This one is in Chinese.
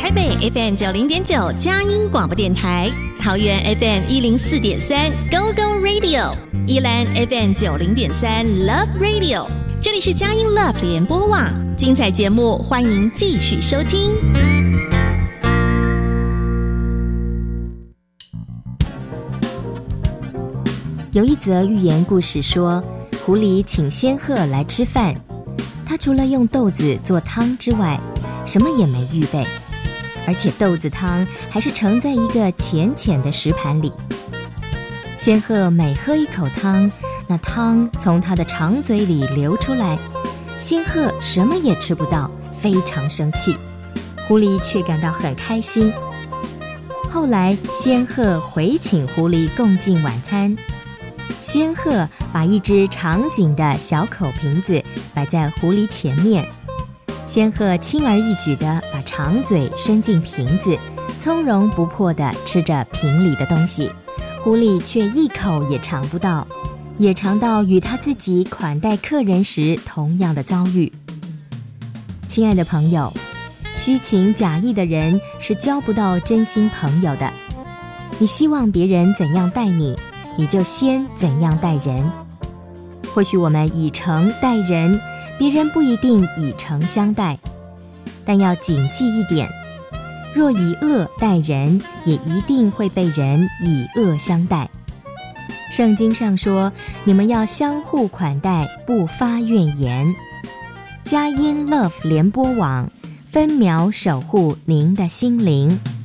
台北 FM 90.9佳音广播电台，桃园 FM 104.3 Go Go Radio， 宜兰 FM 90.3 Love Radio。这里是佳音 Love 联播网，精彩节目欢迎继续收听。 有一则寓言故事说，狐狸请仙鹤来吃饭，他除了用豆子做汤之外，什么也没预备，而且豆子汤还是盛在一个浅浅的石盘里。仙鹤每喝一口汤，那汤从他的长嘴里流出来，仙鹤什么也吃不到，非常生气。狐狸却感到很开心。后来仙鹤回请狐狸共进晚餐，仙鹤把一只长颈的小口瓶子摆在狐狸前面，仙鹤轻而易举地把长嘴伸进瓶子，从容不迫地吃着瓶里的东西，狐狸却一口也尝不到，也尝到与他自己款待客人时同样的遭遇。亲爱的朋友，虚情假意的人是交不到真心朋友的。你希望别人怎样待你，你就先怎样待人。或许我们以诚待人，别人不一定以诚相待，但要谨记一点，若以恶待人，也一定会被人以恶相待。圣经上说，你们要相互款待，不发怨言。佳音 Love 联播网，分秒守护您的心灵。